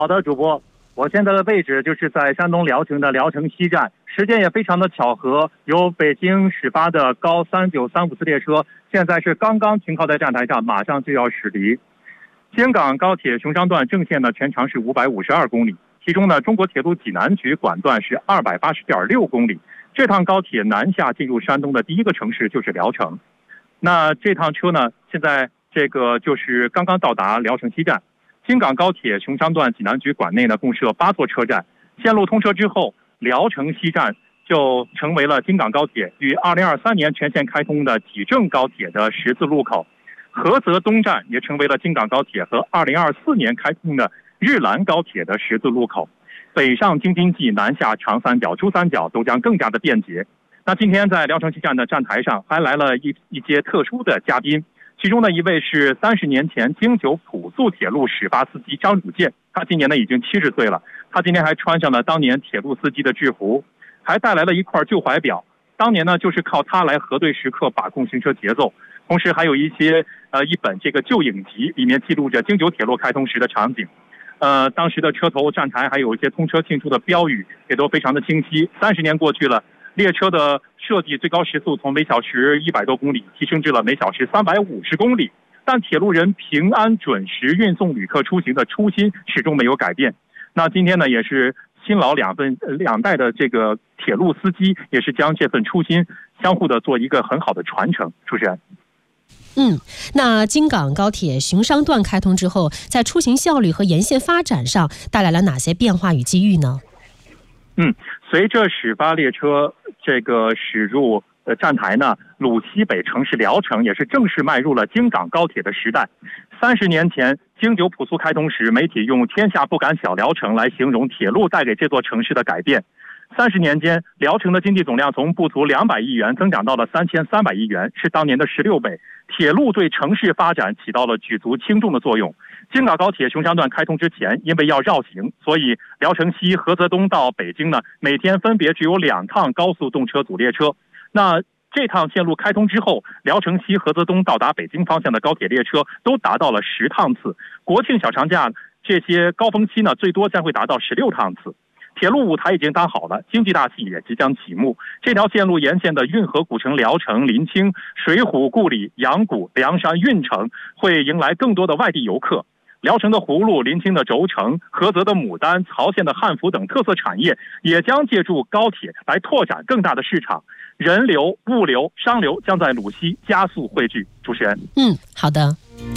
好的，主播，我现在的位置就是在山东聊城的聊城西站，时间也非常的巧合，由北京始发的高39354次列车，现在是刚刚停靠在站台上，马上就要驶离。京港高铁熊商段正线呢，全长是552公里，其中呢，中国铁路济南局管段是280.6公里。这趟高铁南下进入山东的第一个城市就是聊城。那这趟车呢，现在这个就是刚刚到达聊城西站。京港高铁熊商段济南局管内呢，共设8座车站。线路通车之后，聊城西站就成为了京港高铁于2023年全线开通的济郑高铁的十字路口。菏泽东站也成为了京港高铁和2024年开通的日兰高铁的十字路口。北上京津冀，南下长三角、珠三角都将更加的便捷。那今天在聊城西站的站台上还来了一些特殊的嘉宾。其中的一位是30年前京九普速铁路始发司机张汝健，他今年呢已经70岁了。他今天还穿上了当年铁路司机的制服，还带来了一块旧怀表。当年呢就是靠它来核对时刻，把控行车节奏。同时还有一本这个旧影集，里面记录着京九铁路开通时的场景。当时的车头站台还有一些通车庆祝的标语，也都非常的清晰。30年过去了。列车的设计最高时速从每小时100多公里提升至了每小时350公里，但铁路人平安准时运送旅客出行的初心始终没有改变。那今天呢，也是新老两代的这个铁路司机，也是将这份初心相互的做一个很好的传承。主持人。 那京港高铁熊商段开通之后，在出行效率和沿线发展上带来了哪些变化与机遇呢？ 随着始发列车这个驶入站台呢，鲁西北城市聊城也是正式迈入了京港高铁的时代。30年前，京九普速开通时，媒体用"天下不敢小聊城"来形容铁路带给这座城市的改变。30年间，聊城的经济总量从不足200亿元增长到了3300亿元，是当年的16倍。铁路对城市发展起到了举足轻重的作用。京港高铁熊商段开通之前，因为要绕行，所以聊城西、菏泽东到北京呢，每天分别只有2趟高速动车组列车。那这趟线路开通之后，聊城西、菏泽东到达北京方向的高铁列车都达到了10趟次。国庆小长假这些高峰期呢，最多将会达到16趟次。铁路舞台已经搭好了，经济大戏也即将启幕。这条线路沿线的运河古城聊城、临清、水浒故里、阳谷、梁山、运城会迎来更多的外地游客。聊城的葫芦、临清的轴承、菏泽的牡丹、曹县的汉服等特色产业也将借助高铁来拓展更大的市场。人流、物流、商流将在鲁西加速汇聚。主持人。 好的。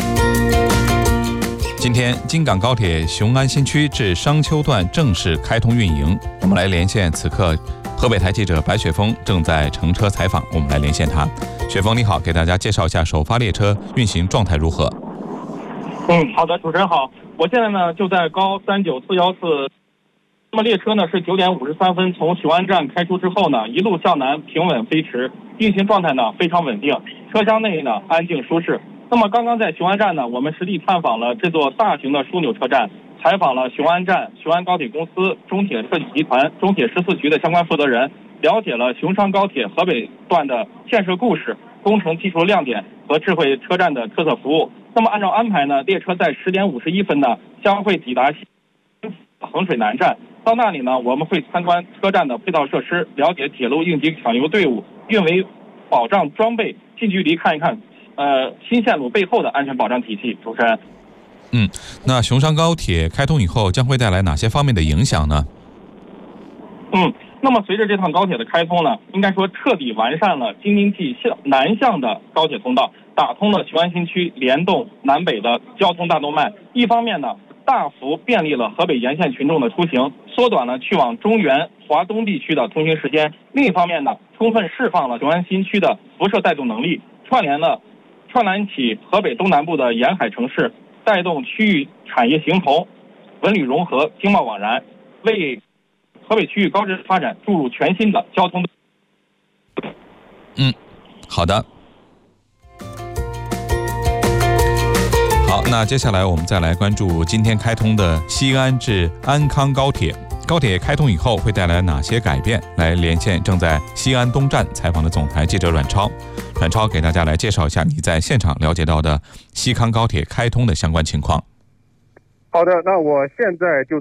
今天京港高铁雄安新区至商丘段正式开通运营，我们来连线此刻河北台记者白雪峰正在乘车采访，我们来连线他。雪峰你好，给大家介绍一下首发列车运行状态如何？ 好的，主持人好，我现在呢就在高39414。那么列车呢是9点53分从雄安站开出之后呢，一路向南平稳飞驰，运行状态呢非常稳定，车厢内呢安静舒适。那么刚刚在雄安站呢，我们实地探访了这座大型的枢纽车站，采访了雄安站、雄安高铁公司、中铁设计集团、中铁14局的相关负责人，了解了熊商高铁河北段的建设故事、工程技术亮点和智慧车站的特色服务。那么按照安排呢，列车在10点51分呢将会抵达衡水南站。到那里呢，我们会参观车站的配套设施，了解铁路应急抢油队伍、运维保障装备，近距离看一看新线路背后的安全保障体系。主持人。 那熊商高铁开通以后将会带来哪些方面的影响呢？ 那么随着这趟高铁的开通呢，应该说彻底完善了京津冀南向的高铁通道，打通了雄安新区联动南北的交通大动脉。一方面呢，大幅便利了河北沿线群众的出行，缩短了去往中原、华东地区的通行时间；另一方面呢，充分释放了雄安新区的辐射带动能力，串联起河北东南部的沿海城市，带动区域产业形同，文旅融合，经贸往然，为河北区域高质发展注入全新的交通。 好的。好，那接下来我们再来关注今天开通的西安至安康高铁。高铁开通以后会带来哪些改变？来连线正在西安东站采访的总台记者阮超。阮超给大家来介绍一下你在现场了解到的西康高铁开通的相关情况。 好的，那我现在就